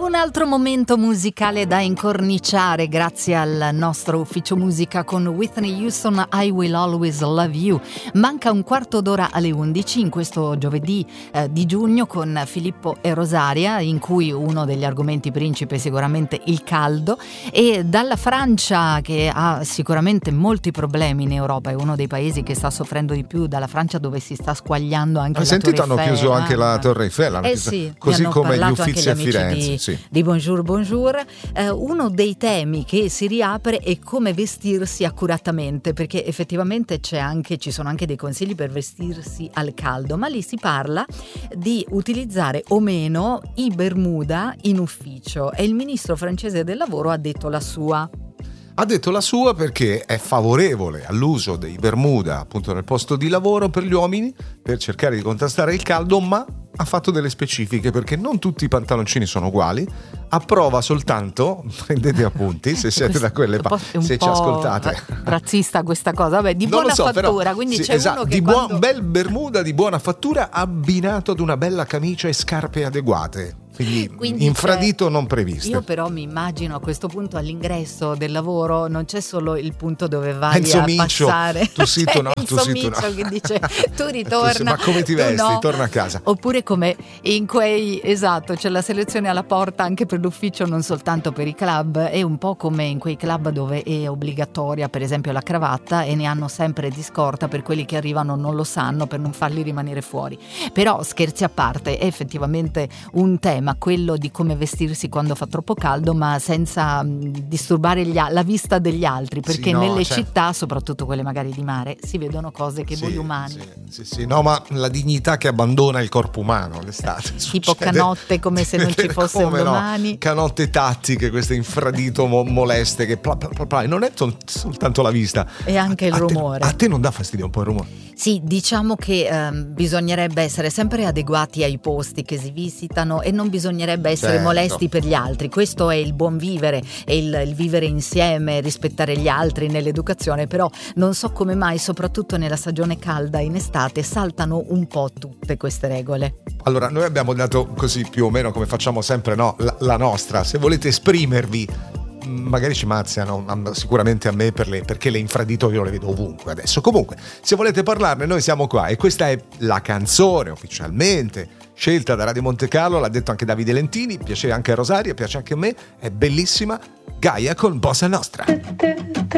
Un altro momento musicale da incorniciare grazie al nostro ufficio musica con Whitney Houston, I Will Always Love You. Manca un quarto d'ora alle 11 in questo giovedì di giugno con Filippo e Rosaria, in cui uno degli argomenti principe è sicuramente il caldo, e dalla Francia, che ha sicuramente molti problemi in Europa, è uno dei paesi che sta soffrendo di più, dalla Francia dove si sta squagliando anche la sentito, Torre Eiffel. Hanno chiuso anche la Torre Eiffel, sì, così come gli Uffizi a Firenze. Di Bonjour. Uno dei temi che si riapre è come vestirsi accuratamente, perché effettivamente ci sono anche dei consigli per vestirsi al caldo, ma lì si parla di utilizzare o meno i bermuda in ufficio, e il ministro francese del lavoro ha detto la sua. Ha detto la sua perché è favorevole all'uso dei bermuda appunto nel posto di lavoro per gli uomini, per cercare di contrastare il caldo, ma ha fatto delle specifiche perché non tutti i pantaloncini sono uguali. Approva soltanto, prendete appunti se siete da quelle se ci ascoltate. Razzista questa cosa, vabbè, di buona fattura, però, quindi sì, c'è esatto, uno che un bel bermuda di buona fattura abbinato ad una bella camicia e scarpe adeguate. Quindi infradito non previsto. Io però mi immagino a questo punto all'ingresso del lavoro non c'è solo il punto dove vai Enzo a Miccio, passare, tu sito no, Enzo tu sito Miccio no. che dice tu ritorna, ma come ti vesti? No. Torna a casa. Oppure come in quei, esatto, c'è la selezione alla porta anche per l'ufficio, non soltanto per i club, è un po' come in quei club dove è obbligatoria per esempio la cravatta e ne hanno sempre di scorta, per quelli che arrivano non lo sanno, per non farli rimanere fuori. Però scherzi a parte, è effettivamente un tema quello di come vestirsi quando fa troppo caldo, ma senza disturbare la vista degli altri, perché nelle città, soprattutto quelle magari di mare, si vedono cose che voi umani no, ma la dignità che abbandona il corpo umano l'estate, tipo canotte come se non ci fosse un domani, no? Canotte tattiche, questo infradito moleste che non è soltanto la vista, e anche il rumore. A te non dà fastidio un po' il rumore? Sì, diciamo che bisognerebbe essere sempre adeguati ai posti che si visitano e non bisognerebbe essere molesti per gli altri. Questo è il buon vivere, è il vivere insieme, rispettare gli altri nell'educazione. Però non so come mai, soprattutto nella stagione calda in estate, saltano un po' tutte queste regole. Allora, noi abbiamo dato così più o meno come facciamo sempre, no? La nostra. Se volete esprimervi, magari ci mazziano sicuramente a me perché le infradito io le vedo ovunque adesso. Comunque, se volete parlarne, noi siamo qua, e questa è la canzone ufficialmente scelta da Radio Monte Carlo, l'ha detto anche Davide Lentini, piace anche a Rosaria, piace anche a me, è bellissima, Gaia con Bossa Nostra.